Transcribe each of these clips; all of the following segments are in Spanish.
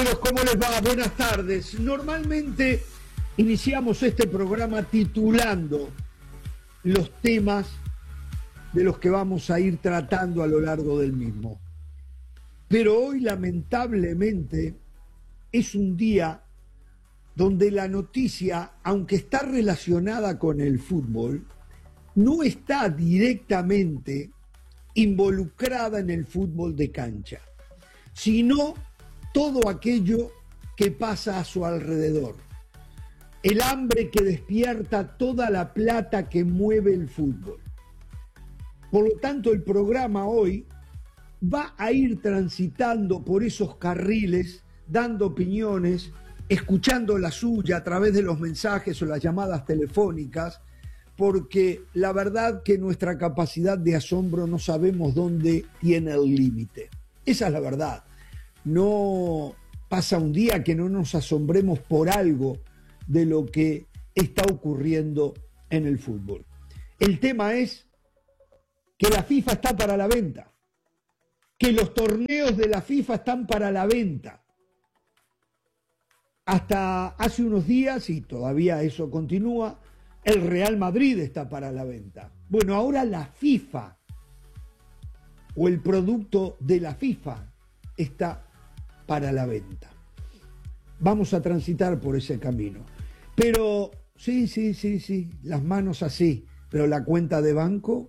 ¿Cómo les va? Buenas tardes. Normalmente iniciamos este programa titulando los temas de los que vamos a ir tratando a lo largo del mismo. Pero hoy, lamentablemente, es un día donde la noticia, aunque está relacionada con el fútbol, no está directamente involucrada en el fútbol de cancha, sino todo aquello que pasa a su alrededor. El hambre que despierta toda la plata que mueve el fútbol. Por lo tanto, el programa hoy va a ir transitando por esos carriles, dando opiniones, escuchando la suya a través de los mensajes o las llamadas telefónicas, porque la verdad que nuestra capacidad de asombro no sabemos dónde tiene el límite. Esa es la verdad. No pasa un día que no nos asombremos por algo de lo que está ocurriendo en el fútbol. El tema es que la FIFA está para la venta, que los torneos de la FIFA están para la venta. Hasta hace unos días, y todavía eso continúa, el Real Madrid está para la venta. Bueno, ahora la FIFA, o el producto de la FIFA, está para la venta. Vamos a transitar por ese camino. Pero sí, las manos así, pero la cuenta de banco,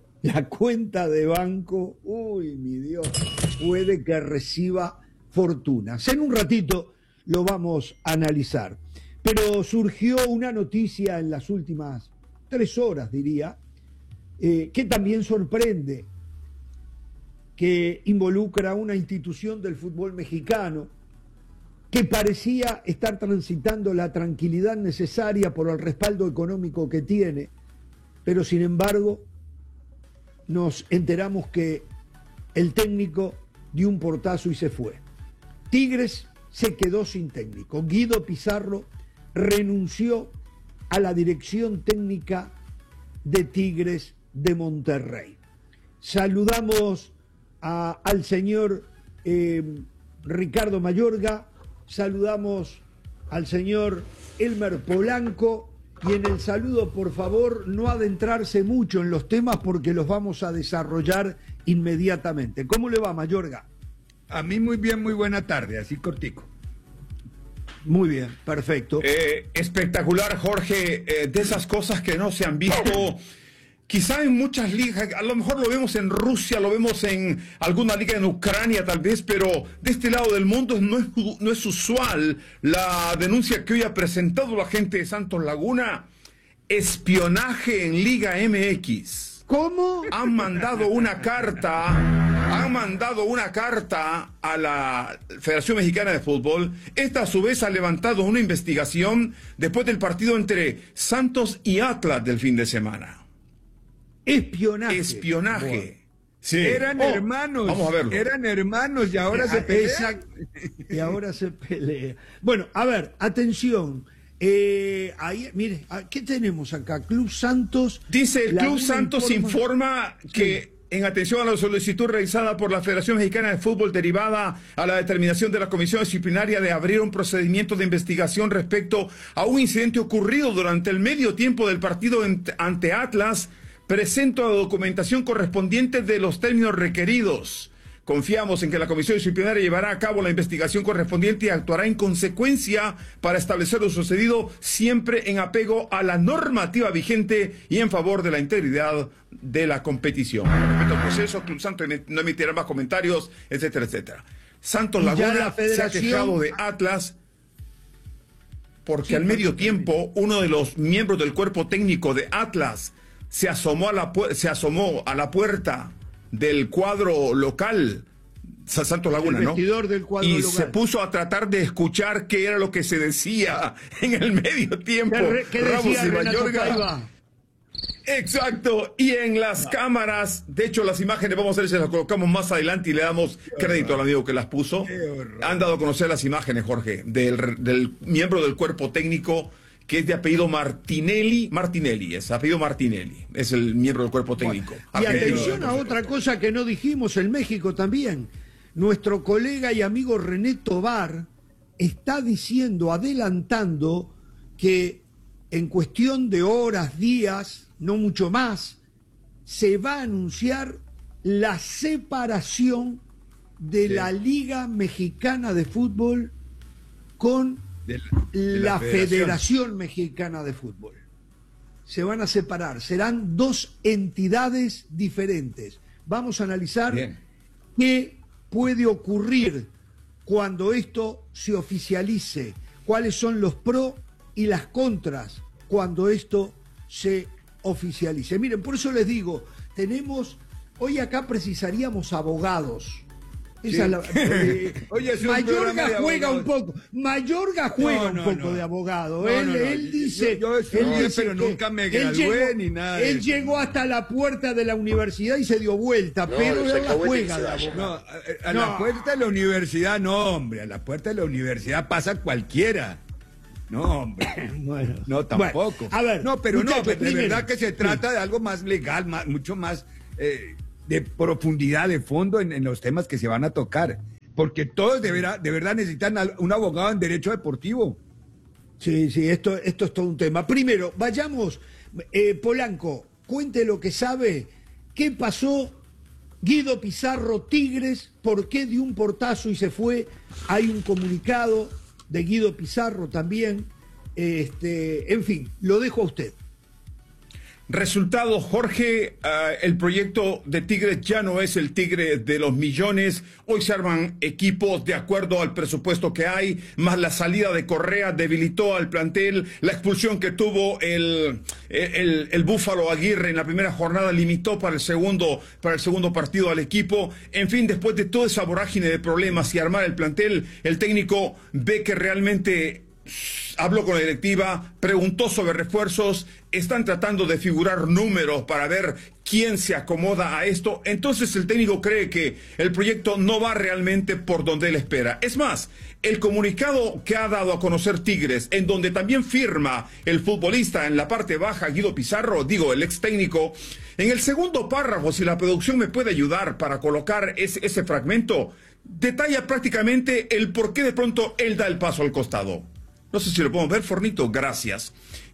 uy, mi Dios, puede que reciba fortunas. En un ratito lo vamos a analizar. Pero surgió una noticia en las últimas 3 horas, diría, que también sorprende, que involucra a una institución del fútbol mexicano que parecía estar transitando la tranquilidad necesaria por el respaldo económico que tiene, pero sin embargo nos enteramos que el técnico dio un portazo y se fue. Tigres se quedó sin técnico. Guido Pizarro renunció a la dirección técnica de Tigres de Monterrey. Saludamos al señor Ricardo Mayorga, saludamos al señor Elmer Polanco, y en el saludo, por favor, no adentrarse mucho en los temas porque los vamos a desarrollar inmediatamente. ¿Cómo le va, Mayorga? A mí muy bien, muy buena tarde, así cortico. Muy bien, perfecto. Espectacular, Jorge, de esas cosas que no se han visto quizá en muchas ligas. A lo mejor lo vemos en Rusia, lo vemos en alguna liga en Ucrania tal vez, pero de este lado del mundo no es usual la denuncia que hoy ha presentado la gente de Santos Laguna. Espionaje en Liga MX. ¿Cómo? Han mandado una carta a la Federación Mexicana de Fútbol. Esta a su vez ha levantado una investigación después del partido entre Santos y Atlas del fin de semana. Espionaje. Bueno. Sí. Eran hermanos. Vamos a verlo. Eran hermanos y ahora se pelean. Exacto. Y ahora se pelea. Bueno, a ver, atención. Ahí, mire, ¿qué tenemos acá? Club Santos. Dice el Club Santos informa que, en atención a la solicitud realizada por la Federación Mexicana de Fútbol derivada a la determinación de la Comisión Disciplinaria de abrir un procedimiento de investigación respecto a un incidente ocurrido durante el medio tiempo del partido ante Atlas, presento la documentación correspondiente de los términos requeridos. Confiamos en que la Comisión Disciplinaria llevará a cabo la investigación correspondiente y actuará en consecuencia para establecer lo sucedido, siempre en apego a la normativa vigente y en favor de la integridad de la competición. Respecto al proceso, Club Santos no emitirá más comentarios, etcétera, etcétera. Santos Laguna se ha quejado de Atlas porque al medio tiempo uno de los miembros del cuerpo técnico de Atlas se asomó a la puerta del cuadro local, Santos Laguna, el vestidor, ¿no? Del cuadro y local. se puso a tratar de escuchar qué era lo que se decía en el medio tiempo. ¿Qué Ramos decía y Renato Mayorga. Paiva? Exacto, y en las cámaras, de hecho las imágenes, vamos a ver si las colocamos más adelante y le damos crédito al amigo que las puso. Han dado a conocer las imágenes, Jorge, del miembro del cuerpo técnico, que es de apellido Martinelli, es el miembro del cuerpo técnico. Y atención a otra cosa que no dijimos en México también. Nuestro colega y amigo René Tobar está diciendo, adelantando que en cuestión de horas, días, no mucho más, se va a anunciar la separación de la Liga Mexicana de Fútbol con la Federación Mexicana de Fútbol. Se van a separar, serán dos entidades diferentes. Vamos a analizar qué puede ocurrir cuando esto se oficialice, cuáles son los pros y las contras cuando esto se oficialice. Miren, por eso les digo, hoy acá precisaríamos abogados. Esa es la, Oye, es Mayorga juega un poco, Mayorga juega un poco de abogado. Él dice, pero nunca me gradué ni nada. Él llegó hasta la puerta de la universidad y se dio vuelta, pero él la juega de abogado. A la puerta de la universidad no, hombre, a la puerta de la universidad pasa cualquiera. No, hombre. Bueno, no, tampoco. Bueno, a ver, no, pero muchachos, de verdad que se trata de algo más legal, mucho más de profundidad, de fondo en los temas que se van a tocar. Porque todos de verdad necesitan un abogado en derecho deportivo. Sí, esto es todo un tema. Primero, vayamos, Polanco, cuente lo que sabe, qué pasó, Guido Pizarro, Tigres, por qué dio un portazo y se fue. Hay un comunicado de Guido Pizarro también, en fin, lo dejo a usted. Resultado, Jorge, el proyecto de Tigres ya no es el Tigre de los millones. Hoy se arman equipos de acuerdo al presupuesto que hay, más la salida de Correa debilitó al plantel, la expulsión que tuvo el Búfalo Aguirre en la primera jornada limitó para el segundo partido al equipo. En fin, después de toda esa vorágine de problemas y armar el plantel, el técnico ve que realmente habló con la directiva, preguntó sobre refuerzos, están tratando de figurar números para ver quién se acomoda a esto. Entonces el técnico cree que el proyecto no va realmente por donde él espera. Es más, el comunicado que ha dado a conocer Tigres, en donde también firma el futbolista en la parte baja, Guido Pizarro, el ex técnico, en el segundo párrafo, si la producción me puede ayudar para colocar ese fragmento, detalla prácticamente el por qué de pronto él da el paso al costado. No sé si lo podemos ver, Fornito, gracias.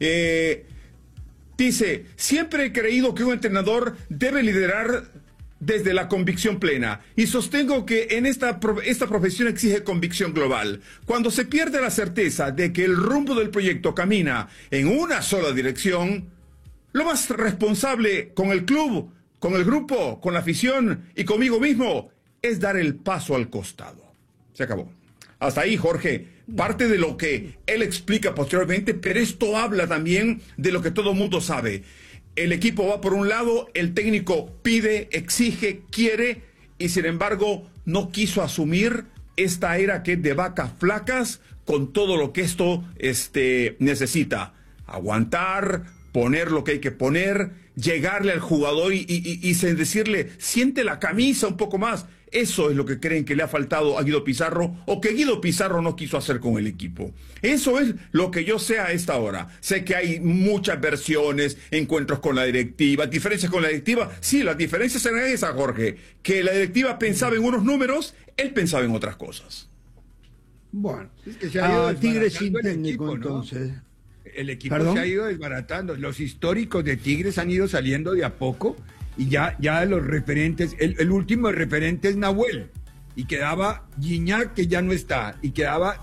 Dice, siempre he creído que un entrenador debe liderar desde la convicción plena y sostengo que en esta profesión exige convicción global. Cuando se pierde la certeza de que el rumbo del proyecto camina en una sola dirección, lo más responsable con el club, con el grupo, con la afición y conmigo mismo es dar el paso al costado. Se acabó. Hasta ahí, Jorge. Parte de lo que él explica posteriormente, pero esto habla también de lo que todo el mundo sabe. El equipo va por un lado, el técnico pide, exige, quiere, y sin embargo no quiso asumir esta era que es de vacas flacas con todo lo que esto necesita. Aguantar, poner lo que hay que poner, llegarle al jugador y decirle, siente la camisa un poco más. Eso es lo que creen que le ha faltado a Guido Pizarro o que Guido Pizarro no quiso hacer con el equipo. Eso es lo que yo sé a esta hora. Sé que hay muchas versiones, encuentros con la directiva, diferencias con la directiva. Sí, las diferencias eran esas, Jorge, que la directiva pensaba en unos números, él pensaba en otras cosas. Bueno, es que se ha ido Tigres sin técnico, ¿no? Entonces. El equipo se ha ido desbaratando. Los históricos de Tigres han ido saliendo de a poco. Y ya los referentes, el último referente es Nahuel, y quedaba Gignac, que ya no está, y quedaba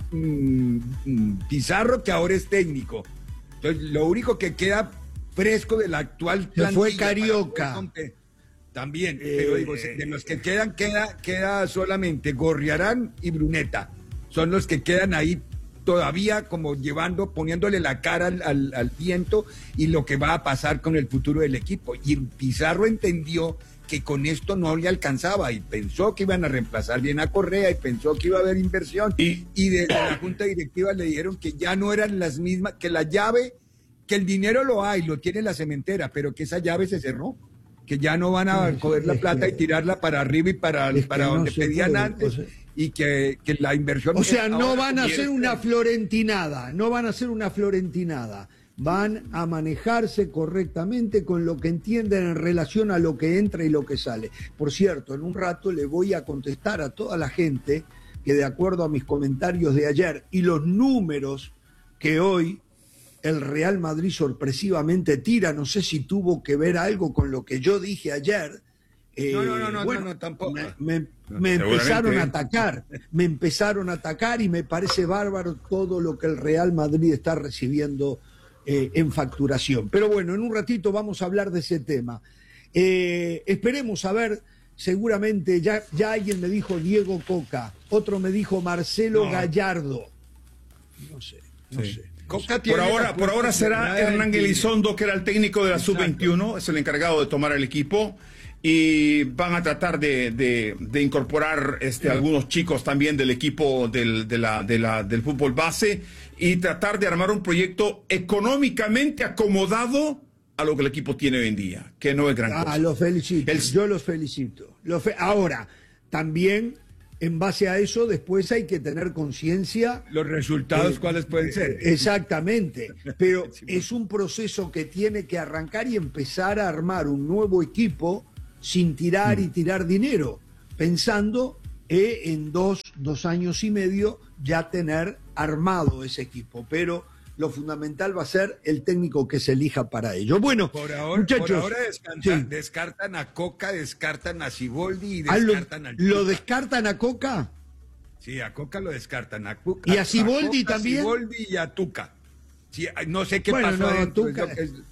Pizarro, que ahora es técnico. Entonces, lo único que queda fresco de la actual plantilla fue Carioca. También, pero digo, de los que quedan, queda solamente Gorriarán y Bruneta. Son los que quedan ahí todavía como poniéndole la cara al viento y lo que va a pasar con el futuro del equipo. Y Pizarro entendió que con esto no le alcanzaba y pensó que iban a reemplazar bien a Correa y pensó que iba a haber inversión y desde la junta directiva le dijeron que ya no eran las mismas, que la llave, que el dinero lo hay, lo tiene la cementera, pero que esa llave se cerró, que ya no van a coger la plata y tirarla para arriba y para donde pedían antes. Y que la inversión... O sea, no van a hacer una florentinada, van a manejarse correctamente con lo que entienden en relación a lo que entra y lo que sale. Por cierto, en un rato le voy a contestar a toda la gente que de acuerdo a mis comentarios de ayer y los números que hoy el Real Madrid sorpresivamente tira, no sé si tuvo que ver algo con lo que yo dije ayer. No, tampoco. Me empezaron a atacar y me parece bárbaro todo lo que el Real Madrid está recibiendo en facturación. Pero bueno, en un ratito vamos a hablar de ese tema. Esperemos a ver, seguramente ya alguien me dijo Diego Coca, otro me dijo Marcelo Gallardo. No sé. Coca por ahora será Hernán Elizondo, que era el técnico de la Sub-21, es el encargado de tomar el equipo. Y van a tratar de incorporar algunos chicos también del equipo del fútbol base y tratar de armar un proyecto económicamente acomodado a lo que el equipo tiene hoy en día, que no es gran cosa. Los felicito, yo los felicito. Ahora, también en base a eso después hay que tener conciencia. Los resultados, ¿cuáles pueden ser? Exactamente, pero es un proceso que tiene que arrancar y empezar a armar un nuevo equipo sin tirar y tirar dinero, pensando en dos años y medio ya tener armado ese equipo, pero lo fundamental va a ser el técnico que se elija para ello. Bueno, muchachos, por ahora descartan a Coca, descartan a Siboldi y descartan al ¿Lo descartan a Coca? Sí, a Coca lo descartan. ¿Y a Siboldi también? A Siboldi y a Tuca. Sí, no sé qué pasó. Tuca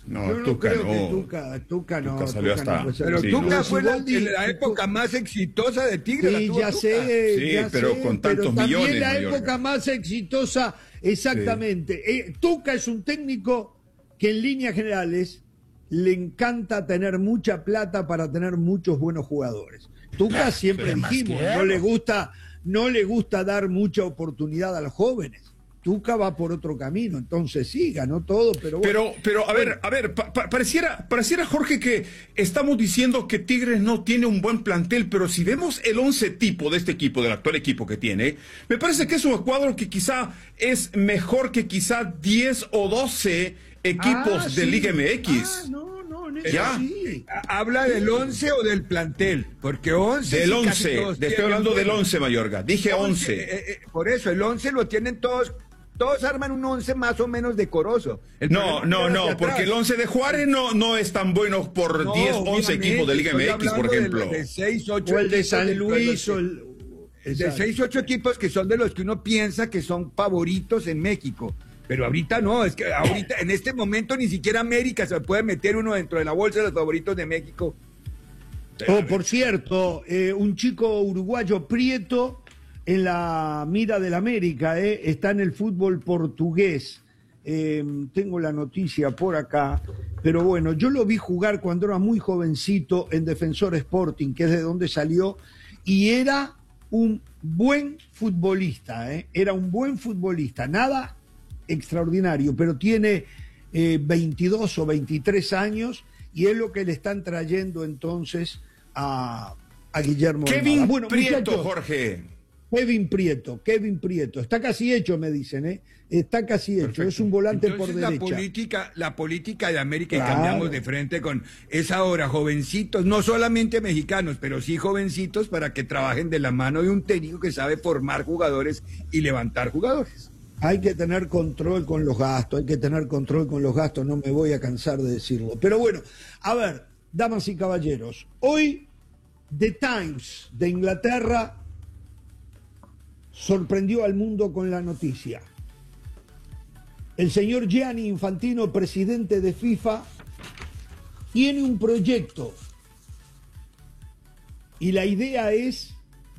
salió hasta. Pero Tuca fue la época más exitosa de Tigre. Sí, ya sé. Pero con tantos millones. También la época más exitosa, exactamente. Sí. Tuca es un técnico que en líneas generales le encanta tener mucha plata para tener muchos buenos jugadores. Tuca siempre dijimos, no le gusta dar mucha oportunidad a los jóvenes. Tuca va por otro camino, entonces sí, ganó todo, pero bueno. Pero a ver, pareciera, Jorge, que estamos diciendo que Tigres no tiene un buen plantel, pero si vemos el 11 tipo de este equipo, del actual equipo que tiene, me parece que es un cuadro que quizá es mejor que quizá 10 o 12 equipos de Liga MX. ¿Ya? Sí. ¿Habla del 11 o del plantel? Porque 11... Del 11, estoy hablando del 11, Mayorga, dije 11. Por eso, el 11 lo tienen todos arman un 11 más o menos decoroso. No, porque el 11 de Juárez no es tan bueno por 10, 11 equipos de Liga MX, por ejemplo. De 6, 8 o el de San Luis. De 6, 8 equipos que son de los que uno piensa que son favoritos en México. Pero ahorita no, es que ahorita, en este momento, ni siquiera América se puede meter uno dentro de la bolsa de los favoritos de México. Por cierto, un chico uruguayo, Prieto, en la mira del América, está en el fútbol portugués. Tengo la noticia por acá, pero bueno, yo lo vi jugar cuando era muy jovencito en Defensor Sporting, que es de donde salió, y era un buen futbolista, era un buen futbolista, nada extraordinario, pero tiene 22 o 23 años y es lo que le están trayendo entonces a Guillermo Kevin Prieto, Jorge. Kevin Prieto, está casi hecho, me dicen, está casi hecho. Perfecto. Es un volante entonces, por derecha. La política de América, claro. Y cambiamos de frente con, es ahora jovencitos, no solamente mexicanos, pero sí jovencitos para que trabajen de la mano de un técnico que sabe formar jugadores y levantar jugadores. Hay que tener control con los gastos, no me voy a cansar de decirlo. Pero bueno, a ver, damas y caballeros, hoy The Times de Inglaterra sorprendió al mundo con la noticia. El señor Gianni Infantino, presidente de FIFA, tiene un proyecto y la idea es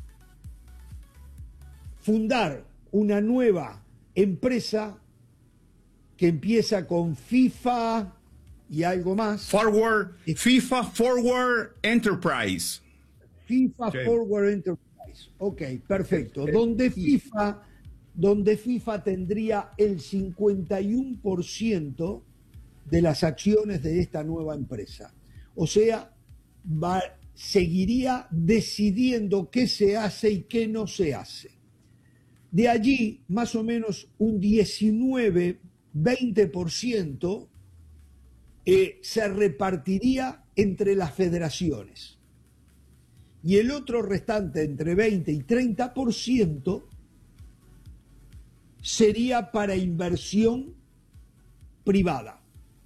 fundar una nueva empresa que empieza con FIFA y algo más. FIFA Forward Enterprise. FIFA Forward Enterprise. Ok, perfecto. Donde FIFA tendría el 51% de las acciones de esta nueva empresa. O sea, seguiría decidiendo qué se hace y qué no se hace. De allí, más o menos un 19-20% se repartiría entre las federaciones. y el otro restante entre 20 y 30% sería para inversión privada.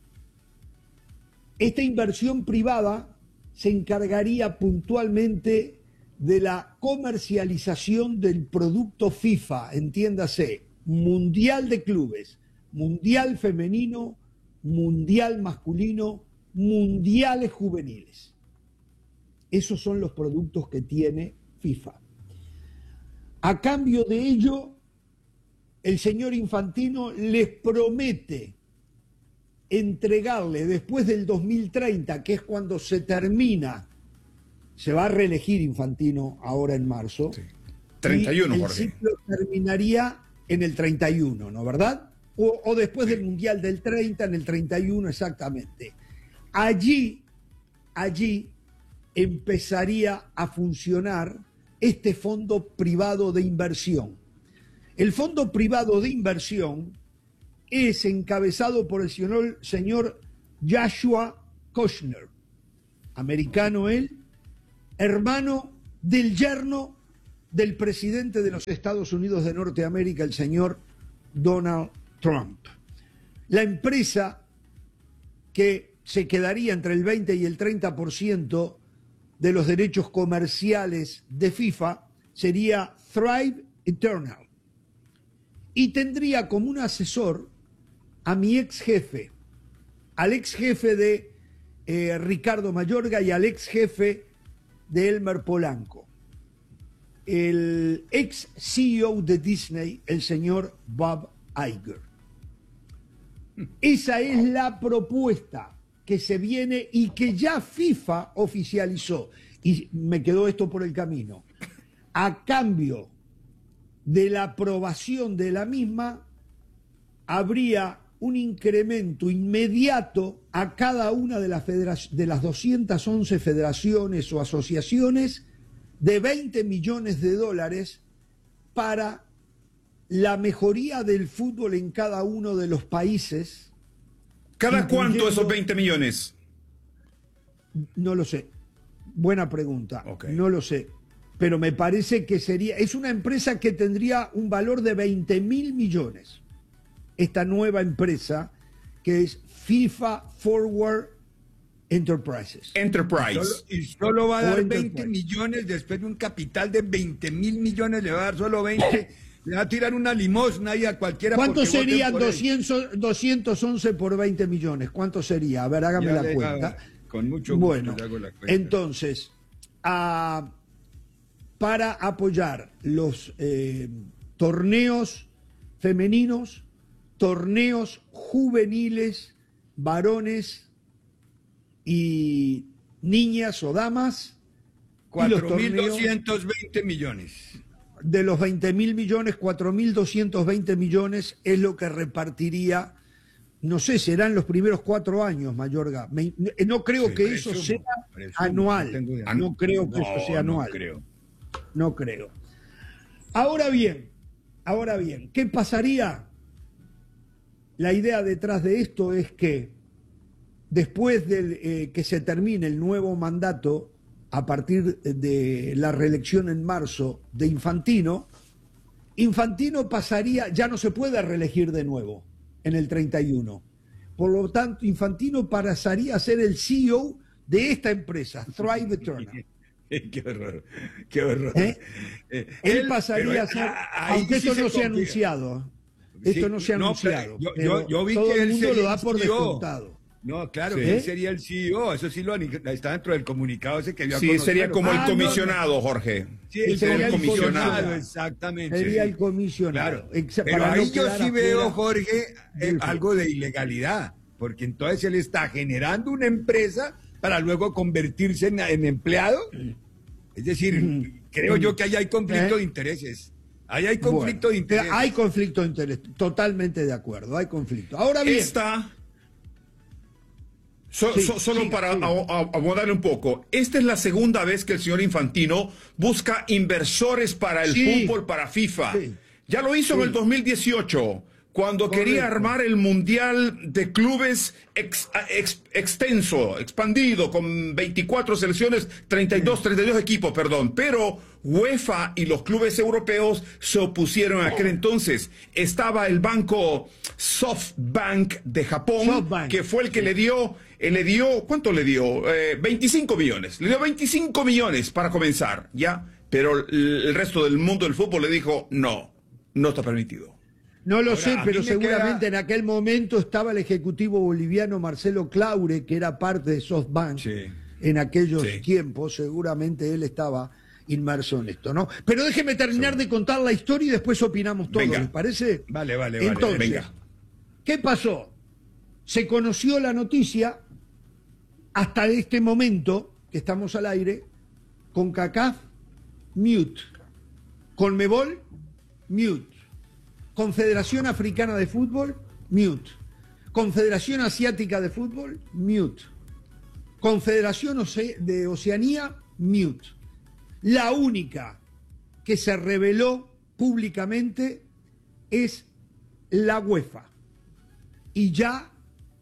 Esta inversión privada se encargaría puntualmente de la comercialización del producto FIFA, entiéndase, Mundial de Clubes, Mundial Femenino, Mundial Masculino, Mundiales Juveniles. Esos son los productos que tiene FIFA. A cambio de ello, el señor Infantino les promete entregarle después del 2030, que es cuando se termina, se va a reelegir Infantino ahora en marzo. Sí. 31, y el Jorge. ciclo terminaría en el 31, ¿no? ¿Verdad? O después del Mundial del 30, en el 31 exactamente. Allí empezaría a funcionar este fondo privado de inversión. El fondo privado de inversión es encabezado por el señor Joshua Kushner, americano él, hermano del yerno del presidente de los Estados Unidos de Norteamérica, el señor Donald Trump. La empresa que se quedaría entre el 20 y el 30% de los derechos comerciales de FIFA sería Thrive Eternal. Y tendría como un asesor a mi ex jefe, al ex jefe de Ricardo Mayorga y al ex jefe de Elmer Polanco, el ex CEO de Disney, el señor Bob Iger. Esa es la propuesta que se viene y que ya FIFA oficializó. Y me quedó esto por el camino. A cambio de la aprobación de la misma, habría un incremento inmediato a cada una de las 211 federaciones o asociaciones de $20 millones para la mejoría del fútbol en cada uno de los países. ¿Cada cuánto esos 20 millones? No lo sé. Buena pregunta. Okay. No lo sé. Pero me parece que es una empresa que tendría un valor de 20.000 millones. Esta nueva empresa que es FIFA Forward Enterprises. Y solo va a dar 20 millones después de un capital de 20.000 millones, le va a dar solo 20. Le va a tirar una limosna ahí a cualquiera. ¿Cuánto serían 211 por 20 millones? ¿Cuánto sería? A ver, hágame la cuenta. Con mucho gusto. Bueno, le hago la cuenta. Entonces, para apoyar los torneos femeninos, torneos juveniles, varones y niñas o damas, 4.220 millones. De los 20.000 millones, 4.220 millones es lo que repartiría, no sé, serán los primeros 4 años, Mayorga. No creo que eso sea anual. No creo que eso sea anual. No creo. Ahora bien, ¿qué pasaría? La idea detrás de esto es que después de que se termine el nuevo mandato, a partir de la reelección en marzo de Infantino pasaría, ya no se puede reelegir de nuevo en el 31. Por lo tanto, Infantino pasaría a ser el CEO de esta empresa, Thrive Eternal. Qué horror, qué horror. Él pasaría a ser, aunque esto no se ha anunciado. Esto no se ha anunciado. Yo vi todo que el él mundo lo da por CEO. descontado. No, claro, que él sería el CEO, eso sí está dentro del comunicado ese que dio a conocer. Sí, sería como el comisionado, Jorge. Sí, sería el comisionado, exactamente. Sería el comisionado. Claro. Pero ahí yo sí veo, Jorge, algo de ilegalidad, porque entonces él está generando una empresa para luego convertirse en empleado. Es decir, creo yo que ahí hay conflicto de intereses. Ahí hay conflicto de intereses. Hay conflicto de interés, totalmente de acuerdo, hay conflicto. Ahora bien... Solo para abonar un poco, esta es la segunda vez que el señor Infantino busca inversores para el fútbol, para FIFA. Ya lo hizo en el 2018, cuando quería armar el Mundial de Clubes expandido, con 24 selecciones, 32 equipos, perdón. Pero UEFA y los clubes europeos se opusieron a aquel entonces. Estaba el banco SoftBank de Japón, que fue el que le dio, ¿cuánto le dio? 25 millones. Le dio 25 millones para comenzar, ¿ya? Pero el resto del mundo del fútbol le dijo, no está permitido. No lo sé, pero seguramente en aquel momento estaba el ejecutivo boliviano Marcelo Claure, que era parte de SoftBank en aquellos tiempos. Seguramente él estaba inmerso en esto, ¿no? Pero déjeme terminar de contar la historia y después opinamos todos, ¿les parece? Vale. Entonces, venga. ¿Qué pasó? Se conoció la noticia hasta este momento que estamos al aire, CONCACAF, mute. CONMEBOL, mute. Confederación Africana de Fútbol, mute. Confederación Asiática de Fútbol, mute. Confederación de Oceanía, mute. La única que se reveló públicamente es la UEFA. Y ya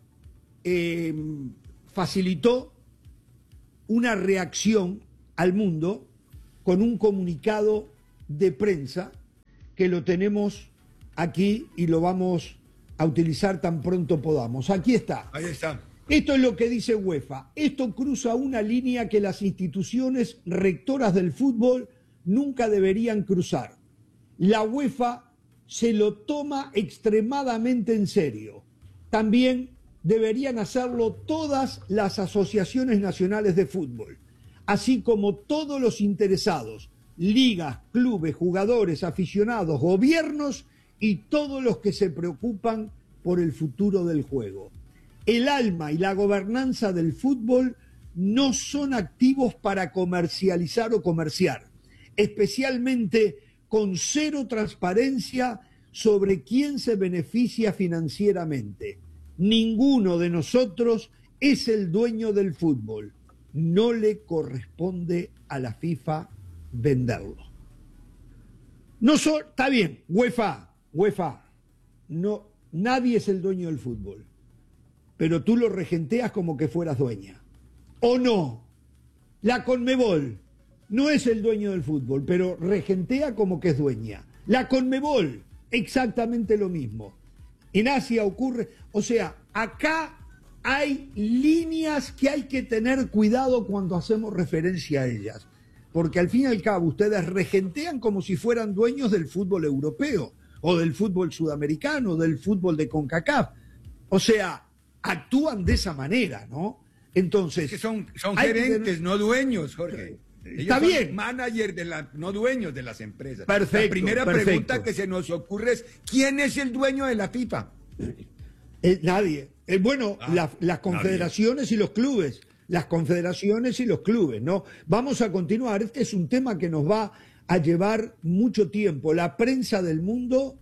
facilitó una reacción al mundo con un comunicado de prensa que lo tenemos aquí y lo vamos a utilizar tan pronto podamos. Aquí está. Ahí está. Esto es lo que dice UEFA. Esto cruza una línea que las instituciones rectoras del fútbol nunca deberían cruzar. La UEFA se lo toma extremadamente en serio. También deberían hacerlo todas las asociaciones nacionales de fútbol, así como todos los interesados, ligas, clubes, jugadores, aficionados, gobiernos y todos los que se preocupan por el futuro del juego. El alma y la gobernanza del fútbol no son activos para comercializar o comerciar, especialmente con cero transparencia sobre quién se beneficia financieramente. Ninguno de nosotros es el dueño del fútbol. No le corresponde a la FIFA venderlo. Está bien, UEFA, no, nadie es el dueño del fútbol, pero tú lo regenteas como que fueras dueña. ¿O no? La CONMEBOL no es el dueño del fútbol, pero regentea como que es dueña. La CONMEBOL, exactamente lo mismo. En Asia ocurre, o sea, acá hay líneas que hay que tener cuidado cuando hacemos referencia a ellas, porque al fin y al cabo ustedes regentean como si fueran dueños del fútbol europeo, o del fútbol sudamericano, del fútbol de CONCACAF. O sea, actúan de esa manera, ¿no? Entonces... Es que son gerentes, no dueños, Jorge. Está bien. Managers, no dueños de las empresas. Perfecto. La primera pregunta que se nos ocurre es, ¿quién es el dueño de la FIFA? Nadie. Las confederaciones nadie. Y los clubes. Las confederaciones y los clubes, ¿no? Vamos a continuar. Este es un tema que nos va a llevar mucho tiempo. La prensa del mundo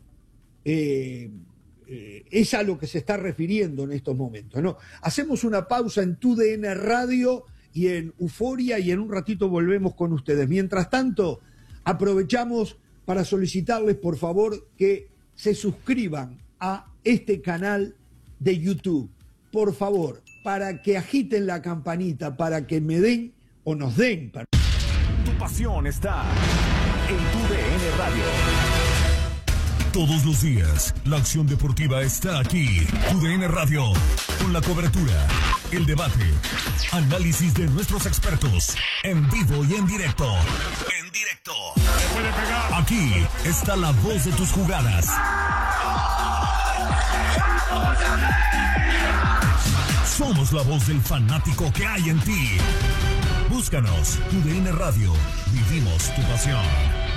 es a lo que se está refiriendo en estos momentos, ¿no? Hacemos una pausa en TUDN Radio y en Euforia y en un ratito volvemos con ustedes. Mientras tanto, aprovechamos para solicitarles, por favor, que se suscriban a este canal de YouTube. Por favor, para que agiten la campanita, para que me den o nos den. Tu pasión está en TUDN Radio. Todos los días, la acción deportiva está aquí. TUDN Radio, con la cobertura, el debate, análisis de nuestros expertos, en vivo y en directo. En directo. Aquí está la voz de tus jugadas. Somos la voz del fanático que hay en ti. Búscanos, TUDN Radio. Vivimos tu pasión.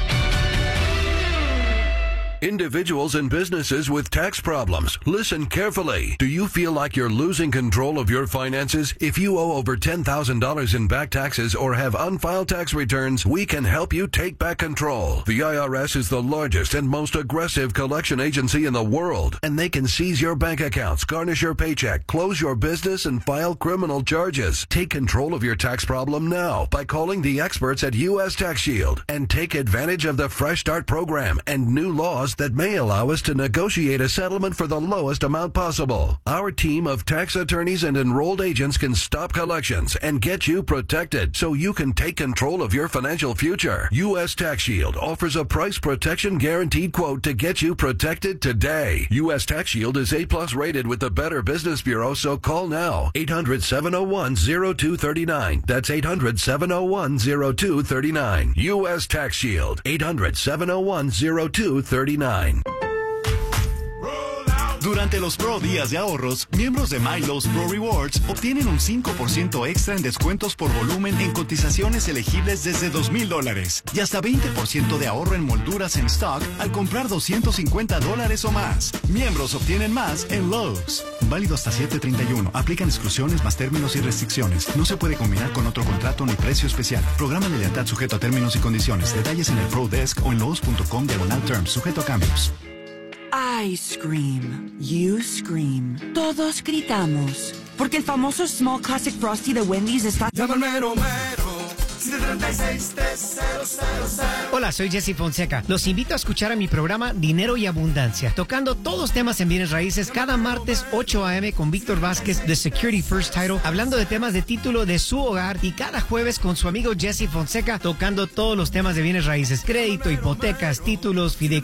Individuals and businesses with tax problems. Listen carefully. Do you feel like you're losing control of your finances? If you owe over $10,000 in back taxes or have unfiled tax returns, we can help you take back control. The IRS is the largest and most aggressive collection agency in the world, and they can seize your bank accounts, garnish your paycheck, close your business, and file criminal charges. Take control of your tax problem now by calling the experts at U.S. Tax Shield and take advantage of the Fresh Start program and new laws laws that may allow us to negotiate a settlement for the lowest amount possible. Our team of tax attorneys and enrolled agents can stop collections and get you protected so you can take control of your financial future. U.S. Tax Shield offers a price protection guaranteed quote to get you protected today. U.S. Tax Shield is A+ rated with the Better Business Bureau, so call now. 800-701-0239. That's 800-701-0239. U.S. Tax Shield. 800-701-0239. Durante los Pro Días de Ahorros, miembros de Milo's Pro Rewards obtienen un 5% extra en descuentos por volumen en cotizaciones elegibles desde $2,000 y hasta 20% de ahorro en molduras en stock al comprar $250 o más. Miembros obtienen más en Lowe's. Válido hasta 7/31. Aplican exclusiones más términos y restricciones. No se puede combinar con otro contrato ni precio especial. Programa de lealtad sujeto a términos y condiciones. Detalles en el Pro Desk o en lowes.com/terms. Sujeto a cambios. I scream, you scream, todos gritamos, porque el famoso Small Classic Frosty de Wendy's está... Llama al mero mero, 736-3000. Hola, soy Jesse Fonseca. Los invito a escuchar a mi programa Dinero y Abundancia, tocando todos los temas en bienes raíces cada martes 8 a.m. con Víctor Vázquez de Security First Title, hablando de temas de título de su hogar, y cada jueves con su amigo Jesse Fonseca tocando todos los temas de bienes raíces, crédito, hipotecas, títulos, fideicomisos